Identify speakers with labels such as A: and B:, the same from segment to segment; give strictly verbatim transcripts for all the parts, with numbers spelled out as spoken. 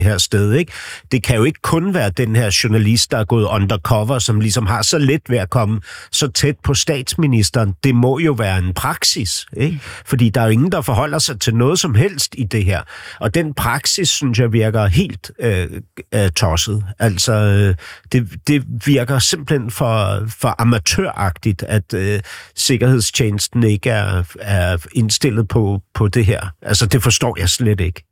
A: her sted, ikke? Det kan jo ikke kun være den her journalist, der er gået undercover, som ligesom har så let ved at komme så tæt på statsministeren. Det må jo være en praksis, ikke? Fordi der er jo ingen, der forholder sig til noget som helst i det her. Og den praksis, synes jeg, virker helt øh, øh, tosset. Altså, øh, det, det virker simpelthen for, for amatøragtigt, at øh, sikkerhedstjenesten ikke er, er indstillet på, på det her. Altså, det forstår jeg slet ikke.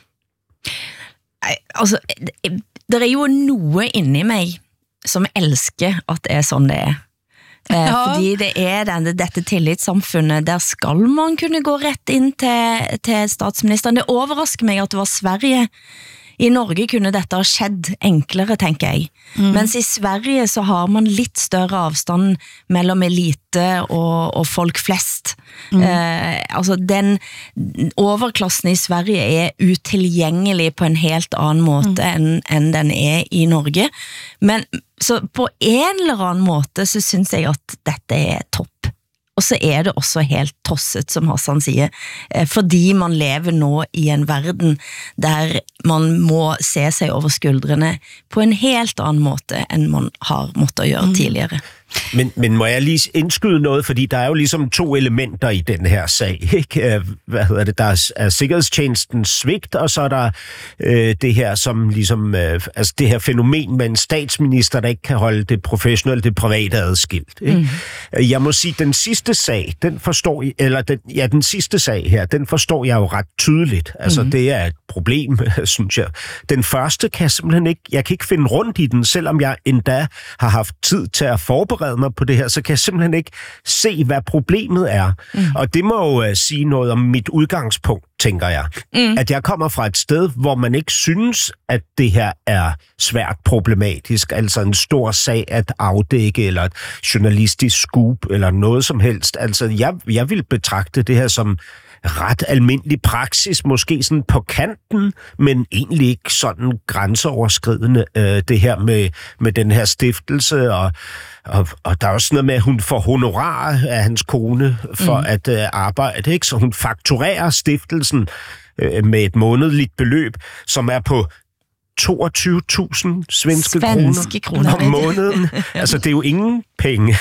B: Altså, det er jo noe inni meg som elsker at det er sånn det er. Eh, ja. Fordi det er denne, dette tillitssamfunnet, der skal man kunne gå rett inn til, til statsministeren. Det overrasker meg at det var Sverige. I Norge kunne dette ha skjedd enklere, tenker jeg. Mm. Mens i Sverige så har man litt større avstand mellom elite og, og folk flest. Mm. Eh, altså den overklassen i Sverige er utilgjengelig på en helt annen måte mm. enn, enn den er i Norge. Men så på en eller annen måte så synes jeg at dette er topp. Og så er det også helt tosset, som Hassan sier, fordi man lever nå i en verden der man må se seg over skuldrene på en helt annen måte, enn man har måttet gjøre tidligere.
A: Men, men må jeg lige indskyde noget, fordi der er jo ligesom to elementer i den her sag, ikke? Hvad hedder det? Der er, er sikkerhedstjenestens svigt, og så er der øh, det her som ligesom, øh, altså det her fænomen med en statsminister, der ikke kan holde det professionelle, det private adskilt, ikke? Mm. Jeg må sige, den sidste sag, den forstår jeg, eller den, ja, den sidste sag her, den forstår jeg jo ret tydeligt. Altså, mm. det er et problem, synes jeg. Den første kan jeg simpelthen ikke, jeg kan ikke finde rundt i den, selvom jeg endda har haft tid til at forberede mig på det her, så kan jeg simpelthen ikke se, hvad problemet er. Mm. Og det må jo uh, sige noget om mit udgangspunkt, tænker jeg. Mm. At jeg kommer fra et sted, hvor man ikke synes, at det her er svært problematisk, altså en stor sag at afdække, eller et journalistisk scoop, eller noget som helst. Altså, jeg, jeg vil betragte det her som ret almindelig praksis, måske sådan på kanten, men egentlig ikke sådan grænseoverskridende, øh, det her med, med den her stiftelse, og, og, og der er også noget med, at hun får honorar af hans kone for mm. at øh, arbejde, ikke? Så hun fakturerer stiftelsen øh, med et månedligt beløb, som er på toogtyve tusind svenske, svenske kroner, kroner om måneden. Altså, det er jo ingen penge.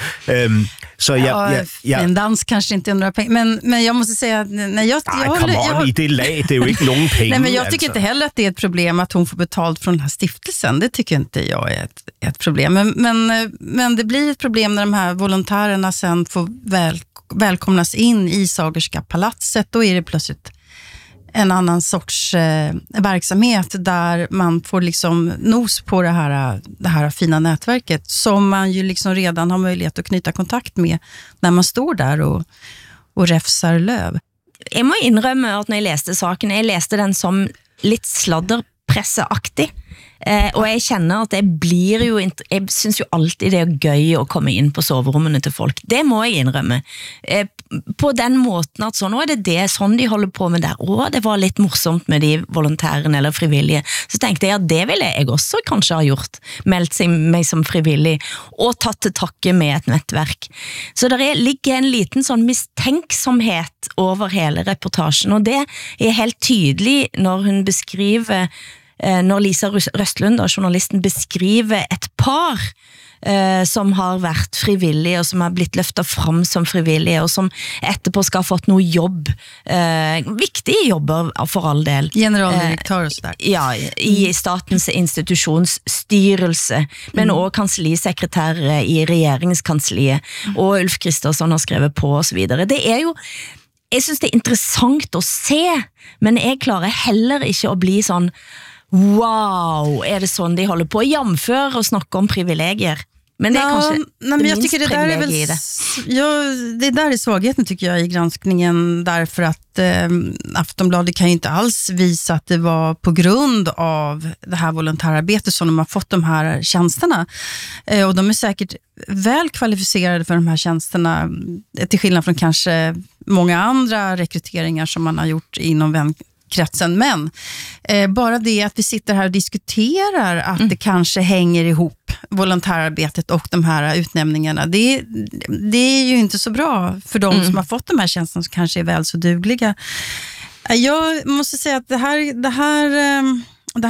A: um, så jeg,
C: ja,
A: jeg, jeg,
C: en dans kanske inte undrar pengar, men, men jag måste säga att när jag,
A: nej,
C: jag,
A: come
C: jag,
A: on, i det lag, det är ju inte någon pengar.
C: Nej, men jag tycker
A: alltså.
C: inte heller att det är ett problem att hon får betalt från den här stiftelsen. Det tycker inte jag är ett, ett problem. Men, men, men det blir ett problem när de här volontärerna sen får väl, välkomnas in i Sagerska palatset. Då är det plötsligt en annan sorts eh, verksamhet där man får liksom nos på det här, det här fina nätverket som man ju liksom redan har möjlighet att knyta kontakt med när man står där och, och räfsar löv.
B: Jeg må indrømme at når jeg læste saken, jeg læste den som lidt sladderpresseaktig. Eh, og jeg kjenner at det blir jo, jeg synes jo alltid det er gøy å komme inn på soverommene til folk. Det må jeg innrømme. Eh, på den måten at så nå er det det, sånn de holder på med der. Å, det var litt morsomt med de volontærene eller frivillige. Så tenkte jeg at det ville jeg også kanskje ha gjort. Meldt seg meg som frivillig og tatt til takke med et nettverk. Så der er, ligger en liten sånn mistenksomhet over hele reportasjen, og det er helt tydelig når hun beskriver når Lisa Røstlund, journalisten, beskriver et par eh, som har vært frivillige, og som har blitt løftet frem som frivillige, og som etterpå skal ha fått noe jobb. Eh, viktige jobber for all del.
C: Generaldirektør og sådär.
B: Eh, ja, i statens institutionsstyrelse, men også kanslisekretær i regjeringskansliet, og Ulf Kristersson har skrevet på, og så videre. Det er jo, jeg synes det er interessant å se, men jeg klarer heller ikke å bli sånn wow, är det sån de håller på jämför och snacka om privilegier? Men det är ja, kanske
C: nej, men jag tycker det där är väl det. Ja, det där är svagheten tycker jag i granskningen, därför att eh, Aftonbladet kan ju inte alls visa att det var på grund av det här volontärarbetet som de har fått de här tjänsterna. Eh, och de är säkert väl kvalificerade för de här tjänsterna, till skillnad från kanske många andra rekryteringar som man har gjort inom vän kretsen, men eh, bara det att vi sitter här och diskuterar att mm. det kanske hänger ihop volontärarbetet och de här utnämningarna, det, det är ju inte så bra för de mm. som har fått de här tjänsterna som kanske är väl så dugliga. Jag måste säga att det här, det här eh,